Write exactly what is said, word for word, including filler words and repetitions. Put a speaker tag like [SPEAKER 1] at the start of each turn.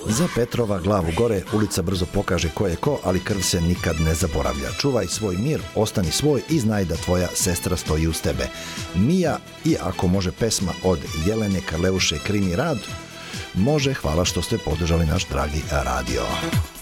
[SPEAKER 1] Za Petrova glavu gore, ulica brzo pokaže ko je ko, ali krv se nikad ne zaboravlja. Čuvaj svoj mir, ostani svoj i znaj da tvoja sestra stoji uz tebe. Mija i ako može pesma od Jelene Karleuše Krimi rad, može, hvala što ste podržali naš dragi radio.